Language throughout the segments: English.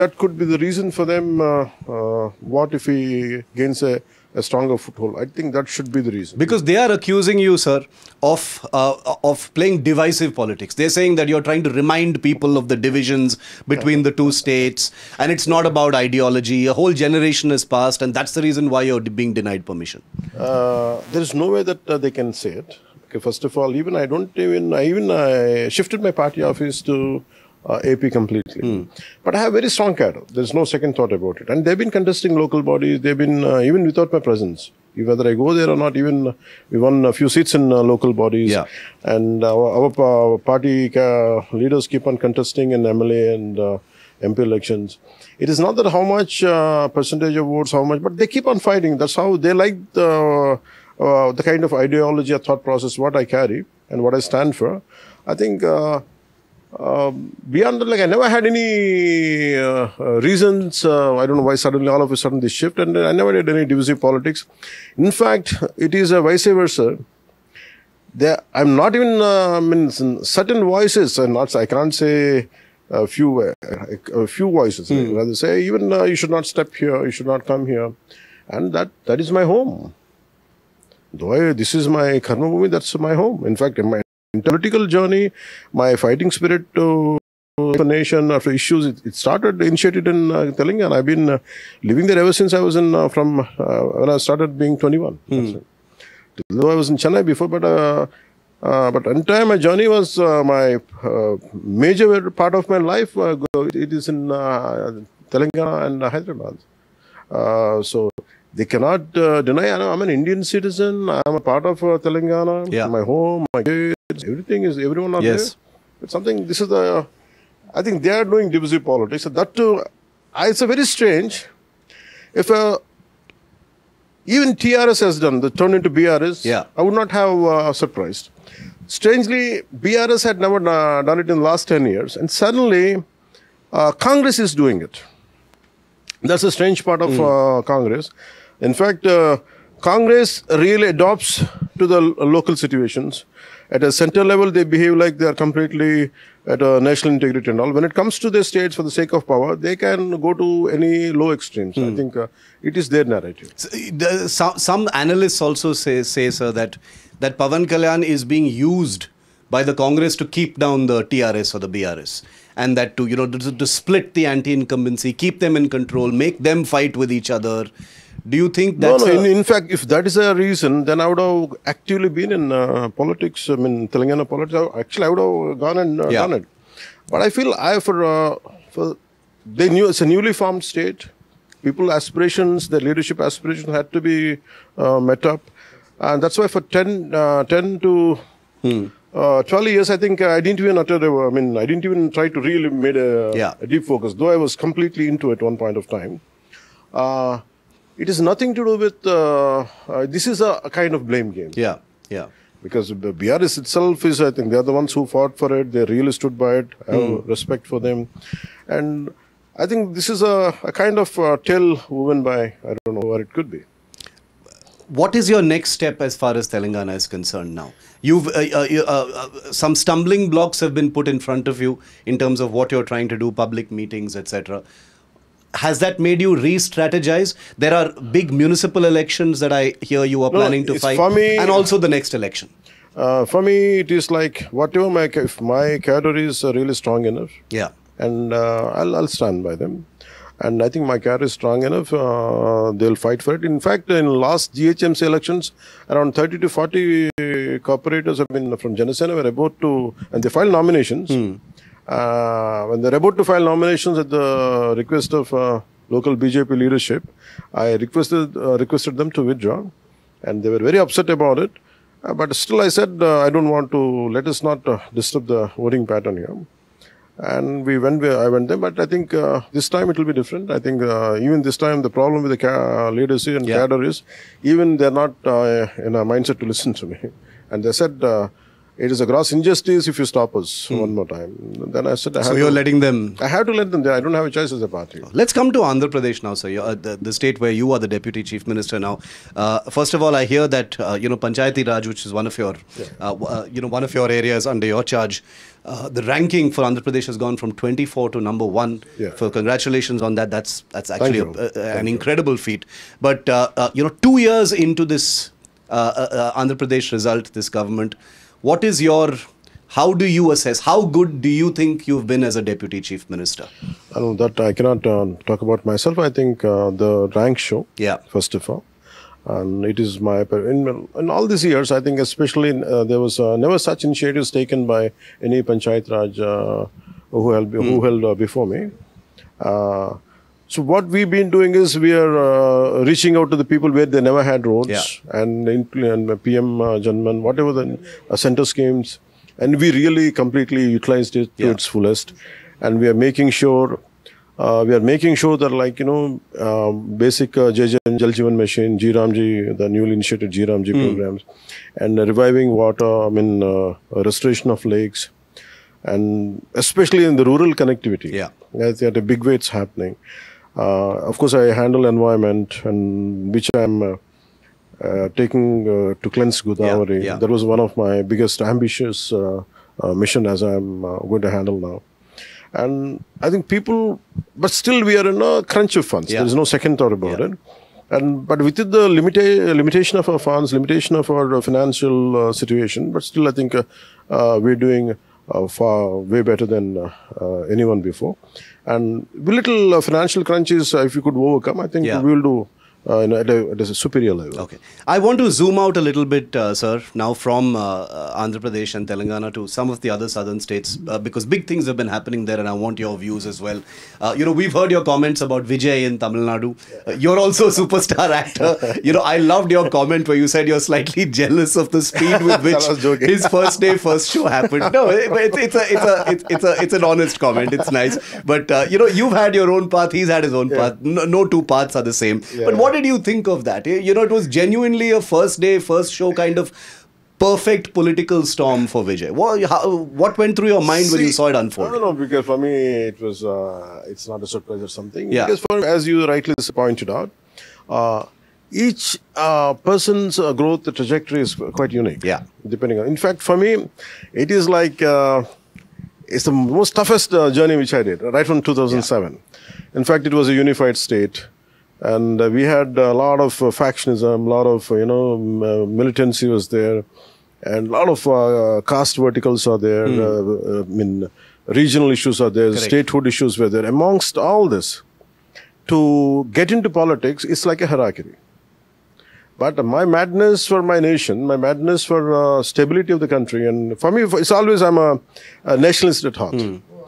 that could be the reason for them. What if he gains a stronger foothold? I think that should be the reason. Because they are accusing you, sir, of playing divisive politics. They're saying that you're trying to remind people of the divisions between the two states, and it's not about ideology. A whole generation has passed, and that's the reason why you're being denied permission. There is no way that they can say it. Okay, first of all, I shifted my party office to AP completely. But I have very strong cadre. There's no second thought about it. And they've been contesting local bodies. They've been, even without my presence, whether I go there or not, even we won a few seats in local bodies. Yeah. And our party leaders keep on contesting in MLA and MP elections. It is not that how much percentage of votes, how much, but they keep on fighting. That's how they like the kind of ideology or thought process, what I carry and what I stand for. I think beyond that, like I never had any reasons. I don't know why suddenly, all of a sudden, this shift, and I never did any divisive politics. In fact, it is a vice versa. I'm not even certain voices, and I can't say a few voices. I'd rather say even you should not step here, you should not come here, and that is my home. Though this is my karma bhumi, that's my home. In fact, in my political journey, my fighting spirit to the nation after issues, it initiated in Telangana. I've been living there ever since I was from when I started being 21. Though I was in Chennai before, but entire my journey was my major part of my life. It is in Telangana and Hyderabad. So they cannot deny. I'm an Indian citizen. I'm a part of Telangana. Yeah. My home, my kids, everyone are there. It's something. This is I think they are doing divisive politics. So that too, it's a very strange. If even TRS has done the turn into BRS, I would not have surprised. Strangely, BRS had never done it in the last 10 years, and suddenly Congress is doing it. That's a strange part of Congress. In fact, Congress really adopts to the local situations. At a center level, they behave like they are completely at a national integrity and all. When it comes to the states, for the sake of power, they can go to any low extremes. I think it is their narrative. Some analysts also say, sir, that Pawan Kalyan is being used by the Congress to keep down the TRS or the BRS, and that to split the anti-incumbency, keep them in control, make them fight with each other. Do you think that's in fact, if that is a reason, then I would have actively been in politics. I mean, Telangana politics. Actually, I would have gone and done it. But I feel they knew it's a newly formed state. People's aspirations, their leadership aspirations had to be met up, and that's why for 10 to 12 years, I think I didn't even I didn't even try to really make a deep focus, though I was completely into it at one point of time. It is nothing to do with, this is a kind of blame game. Because the BRS itself is, I think they are the ones who fought for it. They really stood by it. I have respect for them. And I think this is a kind of tale woven by, I don't know what it could be. What is your next step as far as Telangana is concerned now? Some stumbling blocks have been put in front of you in terms of what you're trying to do, public meetings, etc. Has that made you re-strategize? There are big municipal elections that I hear you are planning to fight, and also the next election. For me, it is like whatever if my cadre is really strong enough, and I'll stand by them. And I think my cadre is strong enough. They'll fight for it. In fact, in last GHMC elections, around 30 to 40 corporators from Janasena were about to, and they filed nominations. When they're about to file nominations at the request of local BJP leadership, I requested them to withdraw, and they were very upset about it. But still I said, I don't want to, let us not disturb the voting pattern here. And I went there, but I think this time it will be different. I think even this time the problem with the leadership and cadre is, even they're not in a mindset to listen to me. And they said, it is a gross injustice if you stop us one more time. Then I said, So you're letting them... I have to let them there. I don't have a choice as a party. Let's come to Andhra Pradesh now, sir. The state where you are the Deputy Chief Minister now. First of all, I hear that Panchayati Raj, which is one of your, one of your areas under your charge, the ranking for Andhra Pradesh has gone from 24 to number 1. Yeah. So congratulations on that. That's actually an you. incredible feat. But 2 years into this Andhra Pradesh result, this government, what is your... How do you assess? How good do you think you've been as a Deputy Chief Minister? I know that I cannot talk about myself. I think the ranks show, first of all. And it is my... In all these years, I think especially there was never such initiatives taken by any Panchayat Raj who held before me. So what we've been doing is we are reaching out to the people where they never had roads and PM Janman, whatever the center schemes. And we really completely utilized it to its fullest. And we are making sure that basic Jal Jeevan Mission, GRAMji, the newly initiated GRAMji programs, and reviving water, restoration of lakes, and especially in the rural connectivity. I think at a big way it's happening. Of course, I handle environment, and which I'm taking to cleanse Godavari. That was one of my biggest ambitious mission as I'm going to handle now. And I think but still we are in a crunch of funds. There is no second thought about it. But within the limitation of our funds, limitation of our financial situation, but still I think we're doing way better than anyone before. And with little financial crunches, if you could overcome, I think we will do at a superior level. Okay. I want to zoom out a little bit, sir, now from Andhra Pradesh and Telangana to some of the other southern states, because big things have been happening there and I want your views as well. We've heard your comments about Vijay in Tamil Nadu. You're also a superstar actor. I loved your comment where you said you're slightly jealous of the speed with which his first day, first show happened. No, it's an honest comment. It's nice. But, you've had your own path. He's had his own path. No two paths are the same. But what did you think of that? It was genuinely a first day, first show kind of perfect political storm for Vijay. What went through your mind when you saw it unfold? I don't know, because for me it was, it's not a surprise or something. Because for me, as you rightly pointed out, each person's growth trajectory is quite unique. Depending on, in fact, for me, it is like, it's the most toughest journey which I did, right from 2007. In fact, it was a unified state. And we had a lot of factionism, a lot of, militancy was there, and a lot of caste verticals are there, regional issues are there, statehood issues were there. Amongst all this, to get into politics, it's like a hierarchy. But my madness for my nation, my madness for stability of the country, and for me, it's always, I'm a nationalist at heart.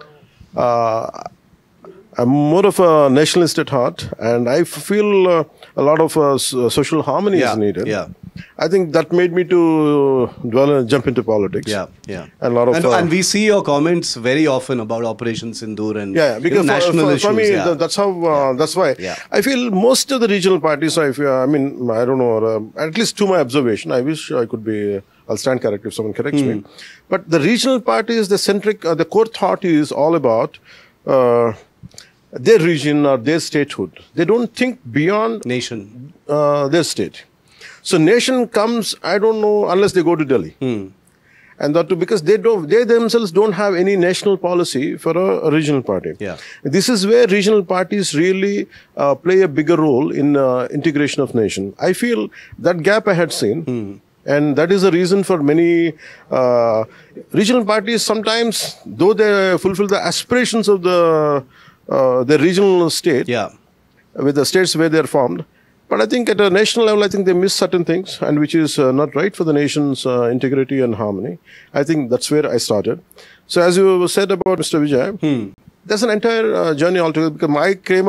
I'm more of a nationalist at heart, and I feel a lot of social harmony is needed. I think that made me to jump into politics. And a lot of and we see your comments very often about Operation Sindoor and because national issues. For me, that's how. That's why I feel most of the regional parties. I don't know. At least to my observation, I wish I could be. I'll stand corrected if someone corrects me. But the regional parties, the core thought is all about. Their region or their statehood. They don't think beyond their state. So nation comes, I don't know, unless they go to Delhi. And that too, because they themselves don't have any national policy for a regional party. This is where regional parties really play a bigger role in integration of nation. I feel that gap I had seen. And that is the reason for many regional parties sometimes, though they fulfill the aspirations of the regional state, with the states where they are formed. But I think at a national level, I think they miss certain things, and which is not right for the nation's integrity and harmony. I think that's where I started. So as you said about Mr. Vijay, there's an entire journey altogether. Because I came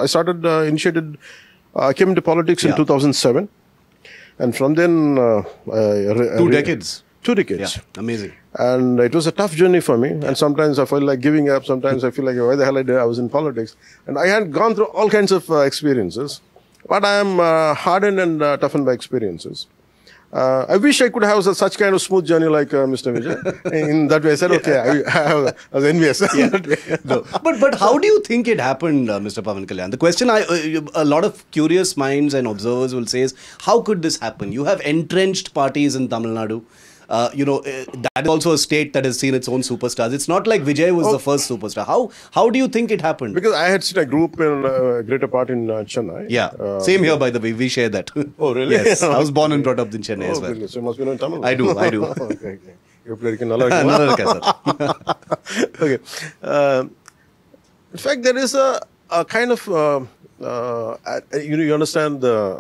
into politics in 2007. And from then... 2 decades. 2 decades. Amazing. And it was a tough journey for me. And sometimes I felt like giving up. Sometimes I feel like, why the hell I was in politics? And I had gone through all kinds of experiences. But I am hardened and toughened by experiences. I wish I could have such kind of smooth journey like Mr. Vijay. In that way, I said, okay, I was envious. No. But how do you think it happened, Mr. Pawan Kalyan? The question a lot of curious minds and observers will say is, how could this happen? You have entrenched parties in Tamil Nadu. That is also a state that has seen its own superstars. It's not like Vijay was the first superstar. How do you think it happened? Because I had seen a group in a greater part in Chennai. Yeah, same here, by the way. We share that. Oh, really? Yes, I was born and brought up in Chennai as well. So you must be knowing Tamil. I do. Okay. You're playing in Okay. In fact, there is a kind of, you understand,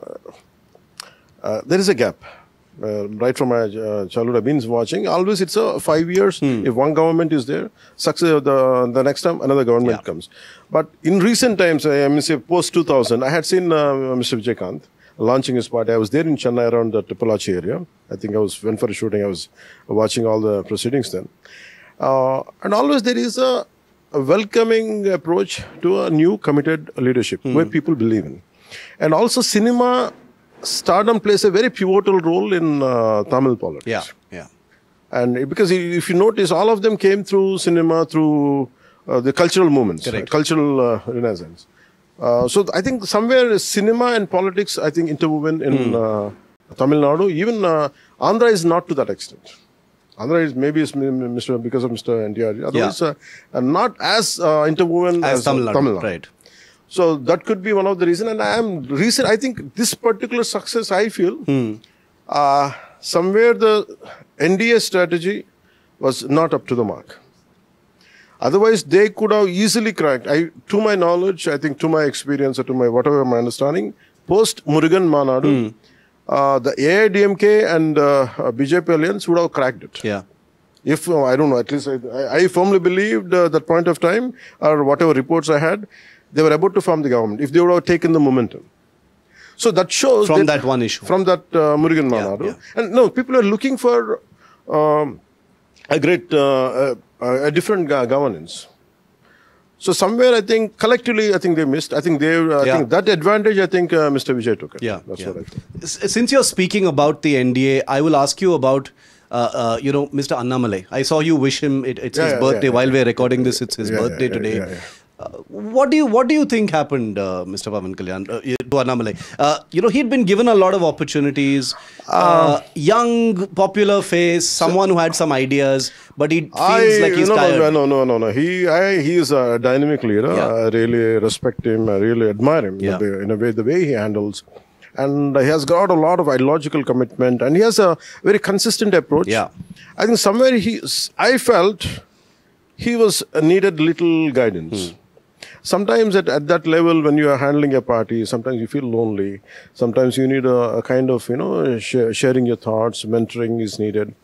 there is a gap. Right from my childhood, I've been watching. Always it's 5 years. If one government is there, success the next time another government comes. But in recent times, I mean, say post 2000, I had seen Mr. Vijaykanth launching his party. I was there in Chennai around the Tripalachi area. I think went for a shooting. I was watching all the proceedings then. And always there is a welcoming approach to a new committed leadership where people believe in. And also cinema stardom plays a very pivotal role in Tamil politics. Yeah. And because if you notice, all of them came through cinema, through the cultural movements, cultural renaissance. So I think somewhere cinema and politics, I think, interwoven in Tamil Nadu. Even Andhra is not to that extent. Andhra is maybe because of Mr. NTR. Otherwise, not as interwoven as Tamil Nadu. Right. So that could be one of the reasons. And I think this particular success, I feel, somewhere the NDA strategy was not up to the mark. Otherwise, they could have easily cracked. To my knowledge, I think to my experience or to my whatever my understanding, post Murugan Manadu, the AIDMK and BJP alliance would have cracked it. Yeah. If, I don't know, at least I firmly believed that point of time, or whatever reports I had, they were about to form the government, if they would have taken the momentum. So that shows... From that one issue. From that Murugan Manadu. Yeah. And no, people are looking for a different governance. So somewhere, I think, collectively, I think they missed. I think I think that advantage, I think Mr. Vijay took it. Yeah. That's what I think. Since you're speaking about the NDA, I will ask you about... Mr. Annamalai. I saw you wish him. It's his birthday. While we're recording this, it's his birthday today. What do you think happened, Mr. Pawan Kalyan, to Annamalai? He'd been given a lot of opportunities. Young, popular face, someone who had some ideas, but he feels like he's tired. No. He is a dynamic leader. I really respect him. I really admire him in a way, the way he handles. And he has got a lot of ideological commitment, and he has a very consistent approach. Yeah. I think somewhere I felt he needed little guidance. Sometimes at that level, when you are handling a party, sometimes you feel lonely. Sometimes you need a kind of, sharing your thoughts, mentoring is needed.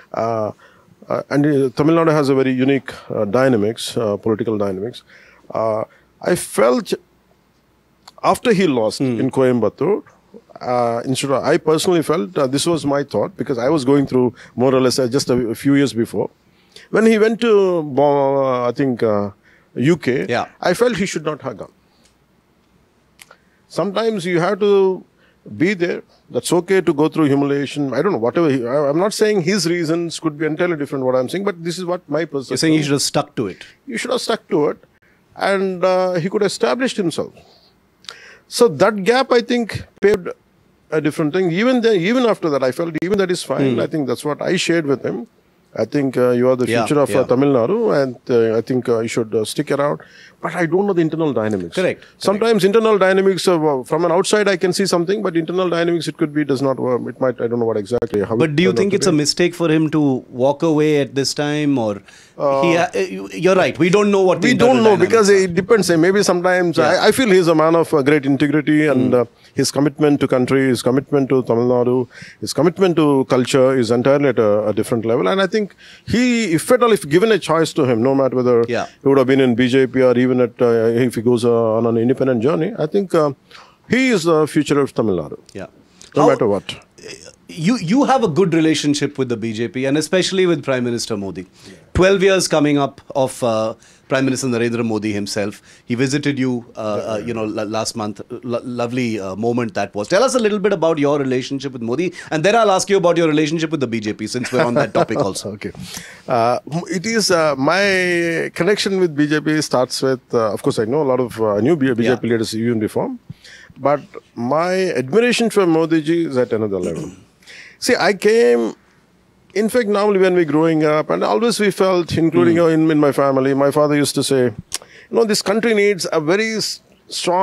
And Tamil Nadu has a very unique political dynamics. I felt after he lost in Coimbatore, I personally felt this was my thought, because I was going through more or less just a few years before. When he went to, UK, I felt he should not have gone. Sometimes you have to be there. That's okay to go through humiliation. I don't know, whatever. I'm not saying his reasons could be entirely different what I'm saying, but this is what my perception. You're saying he should have stuck to it. You should have stuck to it. And he could have established himself. So that gap, I think, paved a different thing. Even after that, I felt even that is fine. I think that's what I shared with him. I think you are the future of Tamil Nadu, and I think you should stick around. But I don't know the internal dynamics. Correct. Sometimes internal dynamics, from an outside I can see something, but internal dynamics does not work. It might, I don't know what exactly. But do you think it's a mistake for him to walk away at this time, or you're right, we don't know what the internal dynamics are. Because it depends. Maybe sometimes I feel he's a man of great integrity, and his commitment to country, his commitment to Tamil Nadu, his commitment to culture is entirely at a different level. And I think if given a choice to him, no matter whether he would have been in BJP or even if he goes on an independent journey, I think he is the future of Tamil Nadu. Yeah. No matter what. you have a good relationship with the BJP and especially with Prime Minister Modi. 12 years coming up of Prime Minister Narendra Modi himself. He visited you, last month. Lovely moment that was. Tell us a little bit about your relationship with Modi, and then I'll ask you about your relationship with the BJP since we're on that topic also. Okay. It is my connection with BJP starts with, of course, I know a lot of new BJP leaders even before, but my admiration for Modi ji is at another level. See, I came, in fact, normally when we're growing up, and always we felt, including in my family, my father used to say, this country needs a very strong